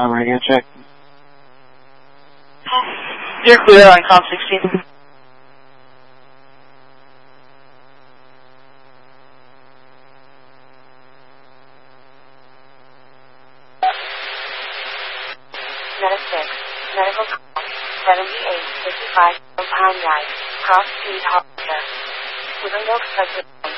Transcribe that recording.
radio check. You're clear on com 16. Meta 6, medical call, 7855, Pine Rise, Cross Street, Hollister. With a no expected